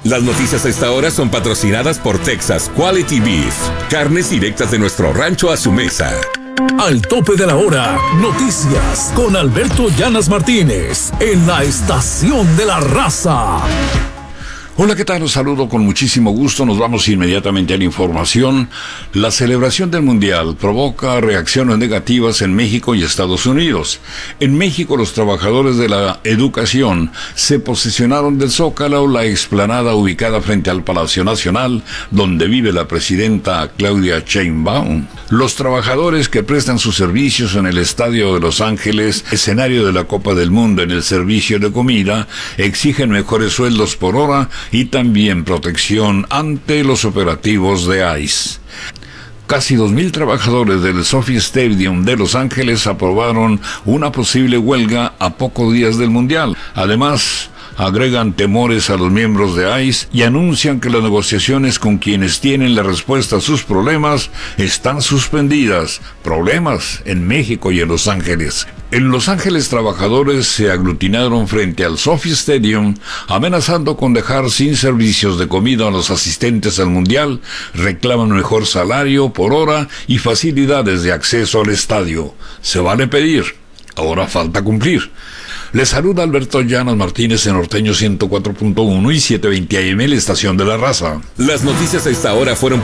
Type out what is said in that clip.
Las noticias a esta hora son patrocinadas por Texas Quality Beef. Carnes directas de nuestro rancho a su mesa. Al tope de la hora, noticias con Alberto Llanas Martínez en la Estación de la Raza. Hola, ¿qué tal? Los saludo con muchísimo gusto. Nos vamos inmediatamente a la información. La celebración del Mundial provoca reacciones negativas en México y Estados Unidos. En México, los trabajadores de la educación se posesionaron del Zócalo, la explanada ubicada frente al Palacio Nacional, donde vive la presidenta Claudia Sheinbaum. Los trabajadores que prestan sus servicios en el Estadio de Los Ángeles, escenario de la Copa del Mundo en el servicio de comida, exigen mejores sueldos por hora y también protección ante los operativos de ICE. Casi 2,000 trabajadores del SoFi Stadium de Los Ángeles aprobaron una posible huelga a pocos días del Mundial. Además, agregan temores a los miembros de ICE y anuncian que las negociaciones con quienes tienen la respuesta a sus problemas están suspendidas. Problemas en México y en Los Ángeles. En Los Ángeles, trabajadores se aglutinaron frente al SoFi Stadium, amenazando con dejar sin servicios de comida a los asistentes al Mundial. Reclaman mejor salario por hora y facilidades de acceso al estadio. Se vale pedir, ahora falta cumplir. Les saluda Alberto Llanas Martínez en Norteño 104.1 y 720 AM, la Estación de la Raza. Las noticias a esta hora fueron